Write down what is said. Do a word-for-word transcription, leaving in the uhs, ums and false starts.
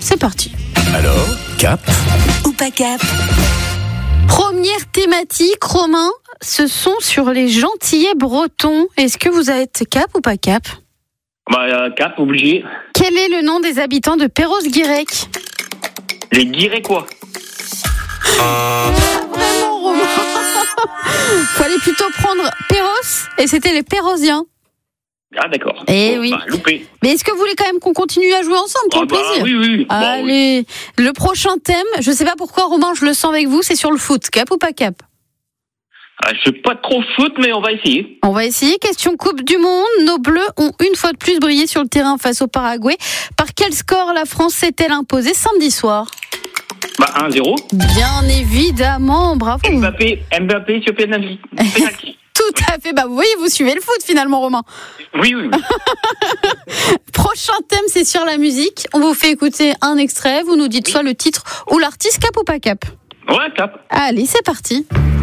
c'est parti. Alors, cap ou pas cap? Première thématique, Romain, ce sont sur les gentillets bretons. Est-ce que vous êtes cap ou pas cap? Bah, euh, cap, obligé. Quel est le nom des habitants de Perros-Guirec? Les Guirécois. Ah, vraiment, Romain. Fallait plutôt prendre Perros, et c'était les Pérosiens. Ah, d'accord. Eh bon, oui. Bah, loupé. Mais est-ce que vous voulez quand même qu'on continue à jouer ensemble pour Ah, le bah, plaisir? oui, oui. Bon, Allez, oui. le prochain thème, je sais pas pourquoi, Romain, je le sens avec vous, c'est sur le foot. Cap ou pas cap? Ah, je sais pas trop foot, mais on va essayer. On va essayer. Question Coupe du Monde. Nos Bleus ont une fois de plus brillé sur le terrain face au Paraguay. Par quel score la France s'est-elle imposée samedi soir? Bah, un zéro. Bien évidemment, bravo. Mbappé, Mbappé sur penalty. Penalty. Tout à fait. Bah, vous voyez, vous suivez le foot finalement, Romain. Oui, oui, oui. Prochain thème, c'est sur la musique. On vous fait écouter un extrait. Vous nous dites soit le titre ou l'artiste, cap ou pas cap? Ouais, cap. Allez, c'est parti.